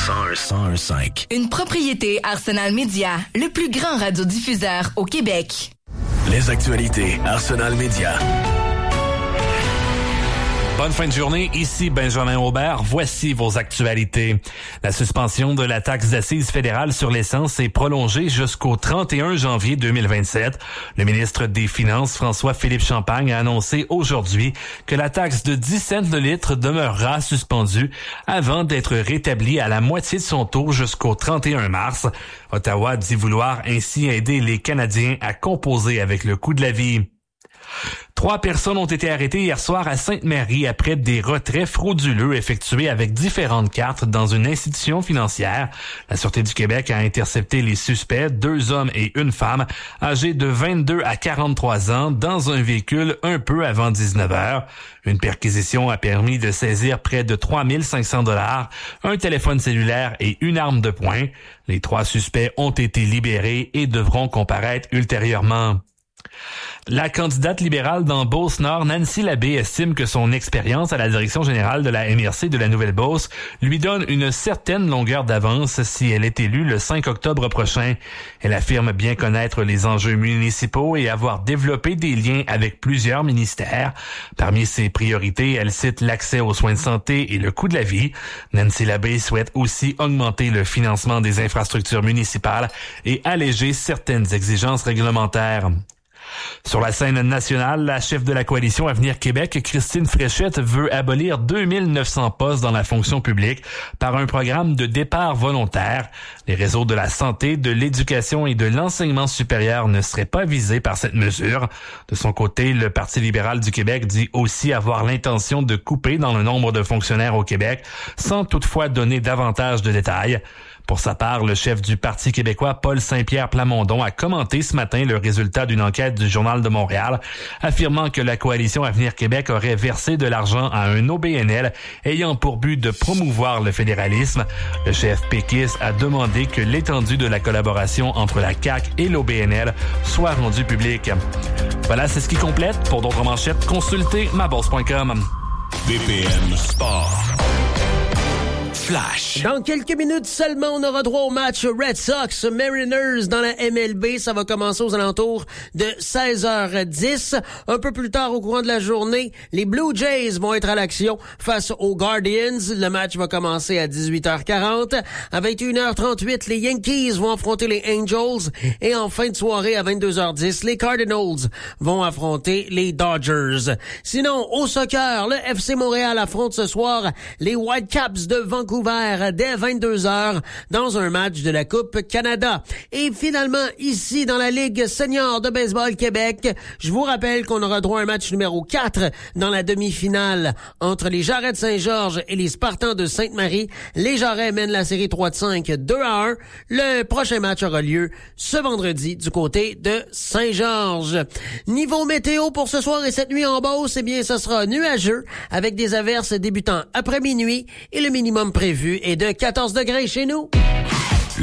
101.5. Une propriété Arsenal Média, le plus grand radiodiffuseur au Québec. Les actualités Arsenal Média. Bonne fin de journée, ici Benjamin Aubert. Voici vos actualités. La suspension de la taxe d'assises fédérale sur l'essence est prolongée jusqu'au 31 janvier 2027. Le ministre des Finances, François-Philippe Champagne, a annoncé aujourd'hui que la taxe de 10 cents le litre demeurera suspendue avant d'être rétablie à la moitié de son taux jusqu'au 31 mars. Ottawa dit vouloir ainsi aider les Canadiens à composer avec le coût de la vie. 3 personnes ont été arrêtées hier soir à Sainte-Marie après des retraits frauduleux effectués avec différentes cartes dans une institution financière. La Sûreté du Québec a intercepté les suspects, 2 hommes et une femme, âgés de 22 à 43 ans, dans un véhicule un peu avant 19 heures. Une perquisition a permis de saisir près de 3 500 $, un téléphone cellulaire et une arme de poing. Les 3 suspects ont été libérés et devront comparaître ultérieurement. La candidate libérale dans Beauce-Nord, Nancy Labbé, estime que son expérience à la direction générale de la MRC de la Nouvelle-Beauce lui donne une certaine longueur d'avance si elle est élue le 5 octobre prochain. Elle affirme bien connaître les enjeux municipaux et avoir développé des liens avec plusieurs ministères. Parmi ses priorités, elle cite l'accès aux soins de santé et le coût de la vie. Nancy Labbé souhaite aussi augmenter le financement des infrastructures municipales et alléger certaines exigences réglementaires. Sur la scène nationale, la chef de la coalition Avenir Québec, Christine Fréchette, veut abolir 2900 postes dans la fonction publique par un programme de départ volontaire. Les réseaux de la santé, de l'éducation et de l'enseignement supérieur ne seraient pas visés par cette mesure. De son côté, le Parti libéral du Québec dit aussi avoir l'intention de couper dans le nombre de fonctionnaires au Québec, sans toutefois donner davantage de détails. Pour sa part, le chef du Parti québécois, Paul Saint-Pierre Plamondon, a commenté ce matin le résultat d'une enquête du Journal de Montréal, affirmant que la coalition Avenir Québec aurait versé de l'argent à un OBNL ayant pour but de promouvoir le fédéralisme. Le chef péquiste a demandé que l'étendue de la collaboration entre la CAQ et l'OBNL soit rendue publique. Voilà, c'est ce qui complète. Pour d'autres manchettes, consultez mabourse.com. BPM Sport. Flash. Dans quelques minutes seulement, on aura droit au match Red Sox Mariners dans la MLB. Ça va commencer aux alentours de 16h10. Un peu plus tard au courant de la journée, les Blue Jays vont être à l'action face aux Guardians. Le match va commencer à 18h40. À 21h38, les Yankees vont affronter les Angels. Et en fin de soirée, à 22h10, les Cardinals vont affronter les Dodgers. Sinon, au soccer, le FC Montréal affronte ce soir les Whitecaps de Vancouver dès 22h dans un match de la Coupe Canada. Et finalement, ici dans la Ligue senior de baseball Québec, je vous rappelle qu'on aura droit à un match numéro 4 dans la demi-finale entre les Jarrets de Saint-Georges et les Spartans de Sainte-Marie. Les Jarrets mènent la série 3-5, 2-1. Le prochain match aura lieu ce vendredi du côté de Saint-Georges. Niveau météo pour ce soir et cette nuit en Beauce, eh bien, ce sera nuageux avec des averses débutant après minuit et le minimum prévu est de 14 degrés chez nous.